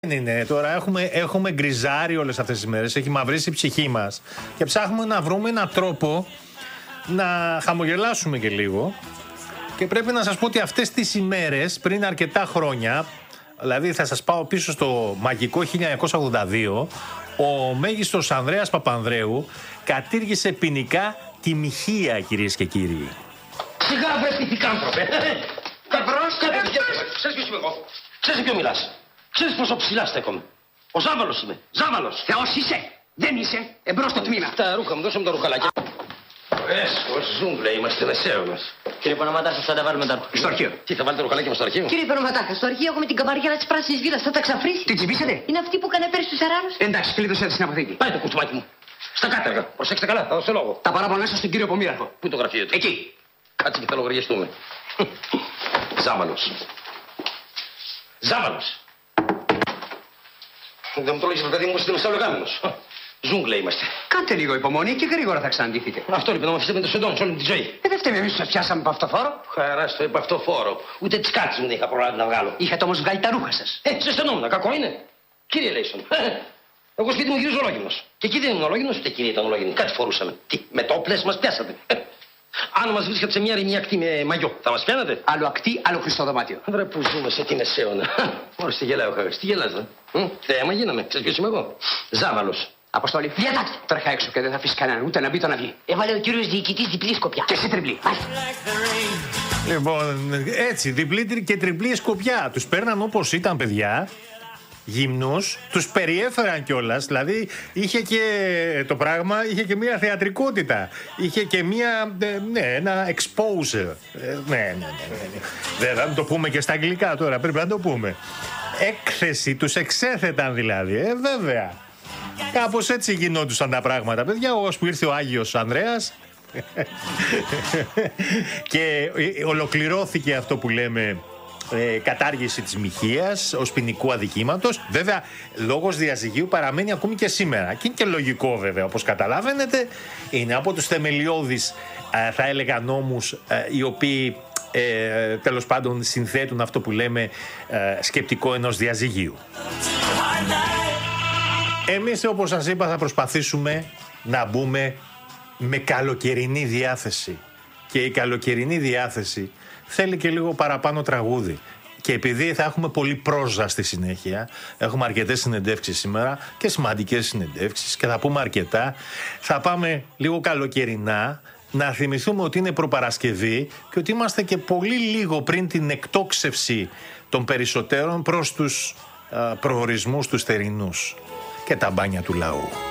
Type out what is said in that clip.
Δεν είναι τώρα, έχουμε γκριζάρει όλες αυτές τις μέρες, έχει μαυρίσει η ψυχή μας και ψάχνουμε να βρούμε έναν τρόπο να χαμογελάσουμε και λίγο. Και πρέπει να σας πω ότι αυτές τις ημέρες, πριν αρκετά χρόνια, δηλαδή θα σας πάω πίσω στο μαγικό 1982, ο μέγιστος Ανδρέας Παπανδρέου κατήργησε ποινικά τη μοιχεία, κυρίες και κύριοι. Σιγά βρε πιτικάνθρωπε. Καπρός, ξέρεις ποιος είμαι εγώ. Ξέρεις ποιο μιλάς. Ξέρεις πόσο ψηλά στέκομαι. Ο Ζάβαλος είμαι. Ζάβαλος. Θεός είσαι. Δεν είσαι. Εμπρός στο τμήμα. Τα ρούχα μου, δώσε μου τα ρουχαλάκια. Έσχος, ζούγκλε, είμαστε μεσαίωνας. Κύριε Ποναματάρχη, θα τα βάλουμε τα ρούχα. Στο αρχείο. Τι, θα βάλετε ρουχαλάκια μας στο αρχείο. Κύριε Ποναματάρχη, στο αρχείο έχουμε την καμπαριέρα της πράσινης βίλας. Θα τα ξαφρίσει. Την τσιμπήσετε. Είναι αυτή που έκανε πέρυσι στους Αράρους. Εντάξει, κλείδωσε τη στην αποθήκη. Πάει το κουστούμάκι μου. Στα κάτεργα. Προσέξτε καλά, θα δώσω λόγο. Τα παράπονά σας στον κύριο Πομήραχο. Πού είναι το γραφείο του. Εκεί. Κάτσε και θα λογαριαστούμε. Ζάβαλος. Ζάβαλος. Δεν μου το λέγεις, παιδί μου, είστε μεσαλλογάμινος. Ζούγκλε είμαστε. Κάντε λίγο υπομονή και γρήγορα θα ξαναντήθετε. Αυτό λοιπόν να με αφήσετε με το σεντόν σε όλη τη ζωή. Δεν φταίμε εμείς που σας πιάσαμε από αυτό φόρο. Χαρά στο είπα αυτό φόρο. Ούτε τις κάρτες μου δεν είχα προλάβει να βγάλω. Είχατε όμως βγάλει τα ρούχα σας. Σε στενόμουν, κακό είναι. Κύριε Λέισον. Εγώ σπίτι μου γυρίζω ολόγυμνος. Και εκεί δεν ήμουν ολόγυμνος, ούτε κύριε ήταν ολόγυμνη. Κάτι φορούσαμε. Τι, με τόπλες μας πιάσατε. Αν μας βρίσκατε σε μια ρημιά ακτή με μαγιό, θα μας πιάνατε. Άλλο ακτή, άλλο χρυσό δωμάτιο. Βρε που ζούμε σε τι μεσαίωνα. Μόλις τι γελάει ο Χάρης. Τι γελάς, δε. Θέαμα γίναμε. Ξέρεις ποιος είμαι εγώ. Ζάβαλος. Αποστόλη, διατάξτε. Τρέχα έξω και δεν θα αφήσει κανέναν ούτε να μπει το να βγει. Έβαλε ο κύριος διοικητής διπλή σκοπιά. Και εσύ τριπλή. Λοιπόν, έτσι, διπλή και τριπλή σκοπιά. Τους παίρναν όπως ήταν παιδιά, γυμνούς, τους περιέφεραν κιόλας. Δηλαδή είχε και το πράγμα, είχε και μια θεατρικότητα. Είχε και μια, ένα exposure. Ναι. Δεν θα το πούμε και στα αγγλικά τώρα, πρέπει να το πούμε. Έκθεση, τους εξέθεταν δηλαδή, βέβαια. Κάπως έτσι γινόντουσαν τα πράγματα, παιδιά, ώσπου ήρθε ο Άγιος Ανδρέας και ολοκληρώθηκε αυτό που λέμε κατάργηση της μοιχείας ως ποινικού αδικήματος. Βέβαια, λόγος διαζυγίου παραμένει ακόμη και σήμερα. Και είναι και λογικό, βέβαια, όπως καταλαβαίνετε. Είναι από τους θεμελιώδεις, θα έλεγα, νόμους οι οποίοι τέλος πάντων συνθέτουν αυτό που λέμε σκεπτικό ενός διαζυγίου. Εμείς, όπως σας είπα, θα προσπαθήσουμε να μπούμε με καλοκαιρινή διάθεση. Και η καλοκαιρινή διάθεση θέλει και λίγο παραπάνω τραγούδι. Και επειδή θα έχουμε πολύ πρόζα στη συνέχεια, έχουμε αρκετές συνεντεύξεις σήμερα και σημαντικές συνεντεύξεις και θα πούμε αρκετά, θα πάμε λίγο καλοκαιρινά, να θυμηθούμε ότι είναι προπαρασκευή και ότι είμαστε και πολύ λίγο πριν την εκτόξευση των περισσότερων προς τους προορισμούς τους θερινούς και τα μπάνια του λαού.